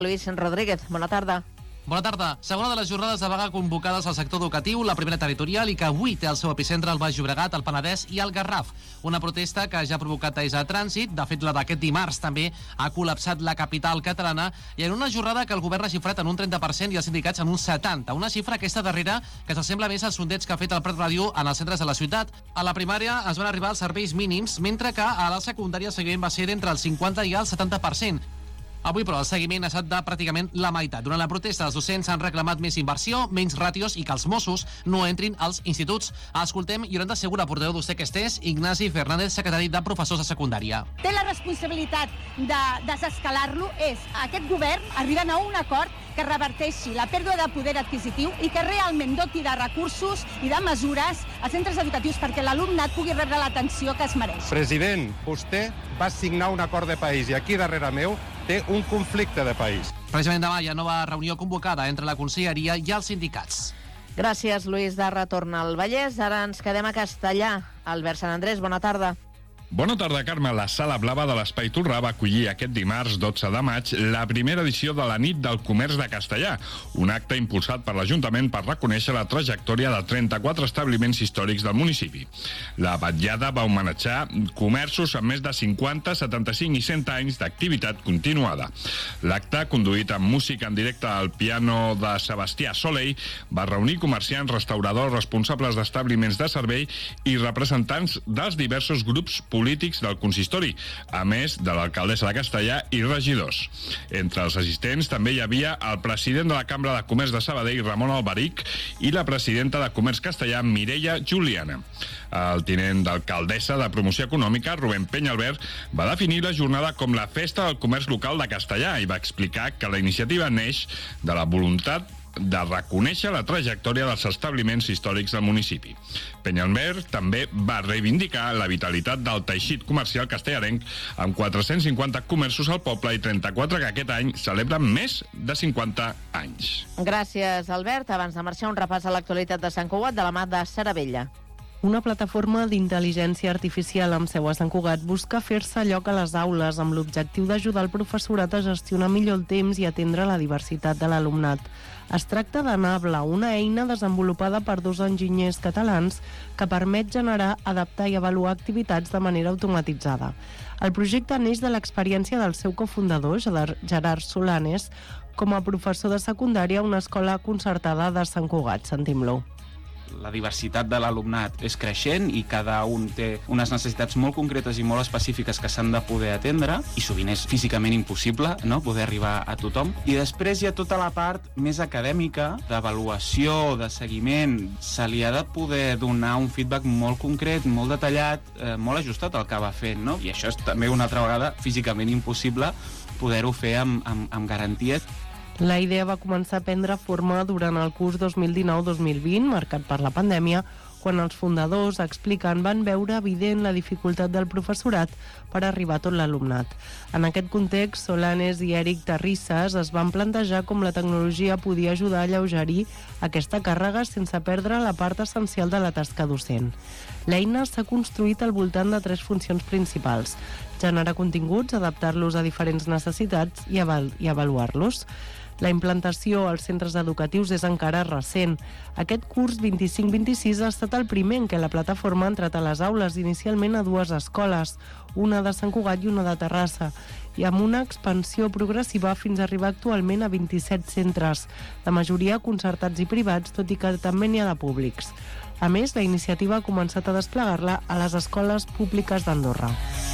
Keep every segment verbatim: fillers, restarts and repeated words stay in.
Luis Rodríguez, bona tarda. Bona tarda. Segona de les jornades de vaga convocades al sector educatiu, la primera territorial, i que avui té el seu epicentre al Baix Llobregat, el Penedès i el Garraf. Una protesta que ja ha provocat talls de trànsit. De fet, la d'aquest dimarts també ha col·lapsat la capital catalana, i en una jornada que el govern ha xifrat en un trenta per cent i els sindicats en un setanta per cent. Una xifra aquesta darrera que s'assembla més al sondeig que ha fet el Prat Ràdio en els centres de la ciutat. A la primària es van arribar als serveis mínims, mentre que a la secundària el seguiment va ser d'entre el cinquanta i el setanta per cent. Avui, però, el seguiment ha estat de pràcticament la meitat. Durant la protesta, els docents han reclamat més inversió, menys ràtios i que els Mossos no entrin als instituts. Escoltem Iolanda Segura, portaveu d'U C que Estés, Ignasi Fernández, secretari de professors de secundària. Té la responsabilitat de desescalar-lo, és aquest govern arribant a un acord que reverteixi la pèrdua de poder adquisitiu i que realment doti de recursos i de mesures als centres educatius perquè l'alumnat pugui rebre l'atenció que es mereix. President, vostè va signar un acord de país i aquí darrere meu té un conflicte de país. Precisament demà hi ha nova reunió convocada entre la Conselleria i els sindicats. Gràcies, Lluís, de retorn al Vallès. Ara ens quedem a Castellà. Albert Sant Andrés, bona tarda. Bona tarda, Carme. La Sala Blava de l'Espai Tordà va acollir aquest dimarts dotze de maig la primera edició de la Nit del Comerç de Castellà, un acte impulsat per l'Ajuntament per reconèixer la trajectòria de trenta-quatre establiments històrics del municipi. La vetllada va homenatjar comerços amb més de cinquanta, setanta-cinc i cent anys d'activitat continuada. L'acte, conduït amb música en directe al piano de Sebastià Soleil, va reunir comerciants, restauradors, responsables d'establiments de servei i representants dels diversos grups polítics polítics del consistori, a més de l'alcaldessa de Castellà i regidors. Entre els assistents també hi havia el president de la Cambra de Comerç de Sabadell, Ramon Albaric, i la presidenta de Comerç Castellà, Mireia Juliana. El tinent d'alcaldessa de Promoció Econòmica, Rubén Peñalver, va definir la jornada com la festa del comerç local de Castellà i va explicar que la iniciativa neix de la voluntat de reconèixer la trajectòria dels establiments històrics del municipi. Peñalver també va reivindicar la vitalitat del teixit comercial castellarenc amb quatre-cents cinquanta comerços al poble i trenta-quatre que aquest any celebren més de cinquanta anys. Gràcies, Albert. Abans de marxar, un repàs a l'actualitat de Sant Cugat de la mà de Sara Vella. Una plataforma d'intel·ligència artificial amb seu a Sant Cugat busca fer-se lloc a les aules amb l'objectiu d'ajudar el professorat a gestionar millor el temps i atendre la diversitat de l'alumnat. Es tracta de Nabla, una eina desenvolupada per dos enginyers catalans que permet generar, adaptar i avaluar activitats de manera automatitzada. El projecte neix de l'experiència del seu cofundador, Gerard Solanes, com a professor de secundària a una escola concertada de Sant Cugat. Sentim-lo. La diversitat de l'alumnat és creixent i cada un té unes necessitats molt concretes i molt específiques que s'han de poder atendre i sovint és físicament impossible, no?, poder arribar a tothom. I després hi ha tota la part més acadèmica, d'avaluació, de seguiment. Se li ha de poder donar un feedback molt concret, molt detallat, eh, molt ajustat al que va fent, no? I això és també una altra vegada físicament impossible poder-ho fer amb, amb, amb garanties. La idea va començar a prendre forma durant el curs dos mil dinou dos mil vint, marcat per la pandèmia, quan els fundadors, expliquen, van veure evident la dificultat del professorat per arribar a tot l'alumnat. En aquest context, Solanes i Eric Terrisses es van plantejar com la tecnologia podia ajudar a alleugerir aquesta càrrega sense perdre la part essencial de la tasca docent. L'eina s'ha construït al voltant de tres funcions principals: generar continguts, adaptar-los a diferents necessitats i, aval- i avaluar-los. La implantació als centres educatius és encara recent. Aquest curs vint-i-cinc vint-i-sis ha estat el primer en què la plataforma ha entrat a les aules, inicialment a dues escoles, una de Sant Cugat i una de Terrassa, i amb una expansió progressiva fins a arribar actualment a vint-i-set centres, la majoria concertats i privats, tot i que també n'hi ha de públics. A més, la iniciativa ha començat a desplegar-la a les escoles públiques d'Andorra.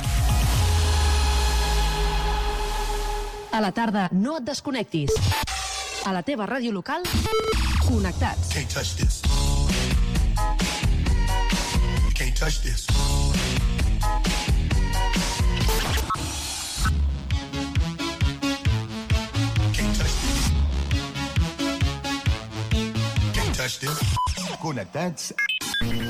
A la tarda, no et desconnectis. A la teva ràdio local, connectats. Can't touch this. Can't touch this. Can't touch this. Can't touch this. Connectats